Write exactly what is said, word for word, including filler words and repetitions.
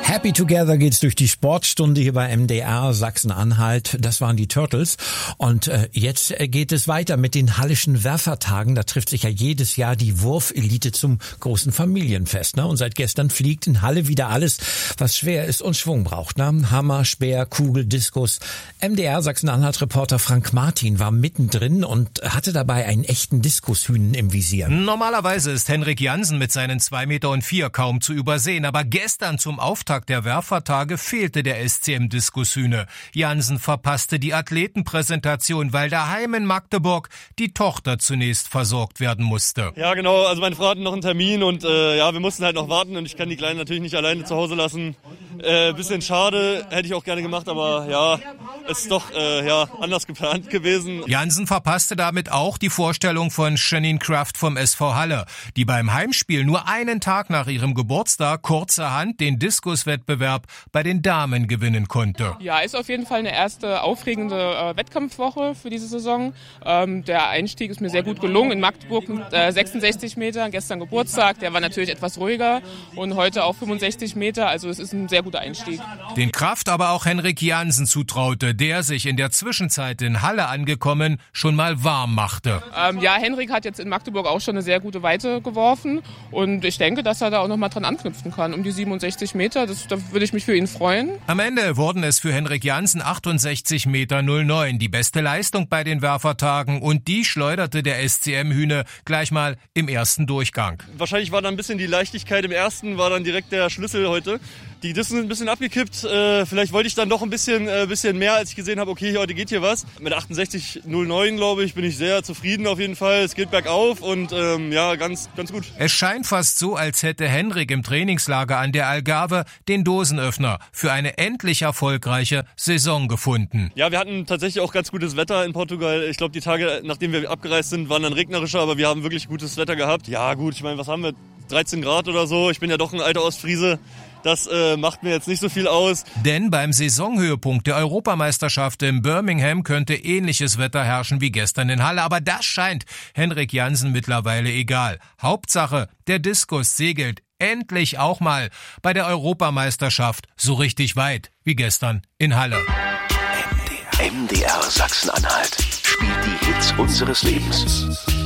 Happy Together geht's durch die Sportstunde hier bei M D R Sachsen-Anhalt. Das waren die Turtles. Und äh, jetzt geht es weiter mit den Hallischen Werfertagen. Da trifft sich ja jedes Jahr die Wurfelite zum großen Familienfest. Ne? Und seit gestern fliegt in Halle wieder alles, was schwer ist und Schwung braucht. Ne? Hammer, Speer, Kugel, Diskus. M D R Sachsen-Anhalt-Reporter Frank Martin war mittendrin und hatte dabei einen echten Diskushühnen im Visier. Normalerweise ist Henrik Jansen mit seinen zwei Meter und vier kaum zu übersehen. Aber gestern zum Auftakt der Werfertage fehlte der S C M-Diskushühne. Jansen verpasste die Athletenpräsentation, weil daheim in Magdeburg die Tochter zunächst versorgt werden musste. Ja, genau. Also meine Frau hatte noch einen Termin und äh, ja, wir mussten halt noch warten und ich kann die Kleinen natürlich nicht alleine zu Hause lassen. Äh, bisschen schade, hätte ich auch gerne gemacht, aber ja, ist doch äh, ja anders geplant gewesen. Jansen verpasste damit auch die Vorstellung von Janine Kraft vom S V Halle, die beim Heimspiel nur einen Tag nach ihrem Geburtstag kurzerhand den Diskuswettbewerb bei den Damen gewinnen konnte. Ja, ist auf jeden Fall eine erste aufregende äh, Wettkampfwoche für diese Saison. Ähm, der Einstieg ist mir sehr gut gelungen. In Magdeburg mit äh, sechsundsechzig Meter, gestern Geburtstag, der war natürlich etwas ruhiger und heute auch fünfundsechzig Meter, also es ist ein sehr guter Einstieg. Den Kraft aber auch Henrik Jansen zutraute, der sich in der Zwischenzeit in Halle angekommen schon mal warm machte. Ähm, ja, Henrik hat jetzt in Magdeburg auch schon eine sehr gute Weite geworfen und ich denke, dass er da auch noch mal dran anknüpfen kann, um die siebenundsechzig Meter. Das, da würde ich mich für ihn freuen. Am Ende wurden es für Henrik Jansen achtundsechzig Meter null neun, die beste Leistung bei den Werfertagen, und die schleuderte der S C M-Hühne gleich mal im ersten Durchgang. Wahrscheinlich war dann ein bisschen die Leichtigkeit im ersten, war dann direkt der Schlüssel heute. Die Dissen sind ein bisschen abgekippt. Äh, vielleicht wollte ich dann doch ein bisschen, äh, bisschen mehr, als ich gesehen habe, okay, heute geht hier was. Mit achtundsechzig null neun, glaube ich, bin ich sehr zufrieden auf jeden Fall. Es geht bergauf und ähm, ja, ganz, ganz gut. Es scheint fast so, als hätte Henrik im Trainingslager an der Algarve den Dosenöffner für eine endlich erfolgreiche Saison gefunden. Ja, wir hatten tatsächlich auch ganz gutes Wetter in Portugal. Ich glaube, die Tage, nachdem wir abgereist sind, waren dann regnerischer, aber wir haben wirklich gutes Wetter gehabt. Ja gut, ich meine, was haben wir? dreizehn Grad oder so. Ich bin ja doch ein alter Ostfriese. Das äh, macht mir jetzt nicht so viel aus. Denn beim Saisonhöhepunkt der Europameisterschaft in Birmingham könnte ähnliches Wetter herrschen wie gestern in Halle. Aber das scheint Henrik Jansen mittlerweile egal. Hauptsache, der Diskus segelt endlich auch mal bei der Europameisterschaft so richtig weit wie gestern in Halle. M D R Sachsen-Anhalt spielt die Hits unseres Lebens.